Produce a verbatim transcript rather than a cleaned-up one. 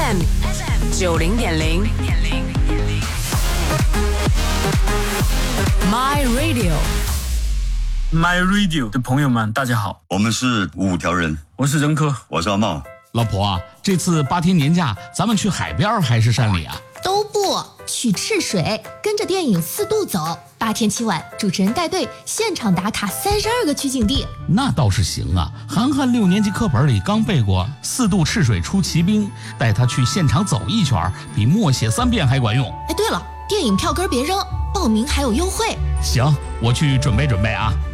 M 九零点零 My Radio My Radio 的朋友们，大家好， 我们是五条人， 我是任科， 我是阿茂。 老婆啊，这次八天年假，咱们去海边还是山里啊？ 都不去赤水，跟着电影四渡走，八天七晚，主持人带队现场打卡三十二个取景地。 那倒是行啊，涵涵六年级课本里刚背过四渡赤水出奇兵，带他去现场走一圈，比默写三遍还管用。 哎，对了，电影票根别扔，报名还有优惠。 行，我去准备准备啊。